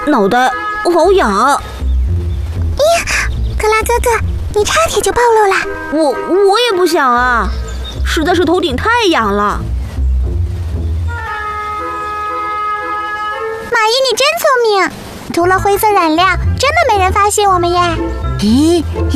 脑袋好痒。 克拉哥哥，你差点就暴露了。 我也不想啊，实在是头顶太痒了。 马伊，你真聪明，涂了灰色染料，真的没人发现我们耶。 咦，